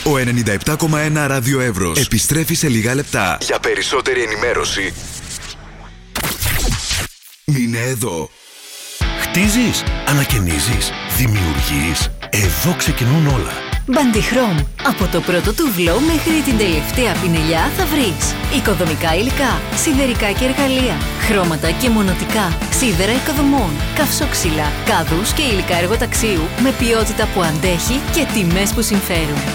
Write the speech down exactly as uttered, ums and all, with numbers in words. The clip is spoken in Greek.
Ο ενενήντα επτά κόμμα ένα Ράδιο Εύρος επιστρέφει σε λίγα λεπτά. Για περισσότερη ενημέρωση, μείνε εδώ. Χτίζεις, ανακαινίζεις, δημιουργείς. Εδώ ξεκινούν όλα. Bandichrom. Από το πρώτο τουβλό μέχρι την τελευταία πινελιά θα βρεις οικοδομικά υλικά, σιδερικά και εργαλεία, χρώματα και μονοτικά, σίδερα οικοδομών, καυσόξυλα, κάδους και υλικά εργοταξίου με ποιότητα που αντέχει και τιμές που συμφέρουν.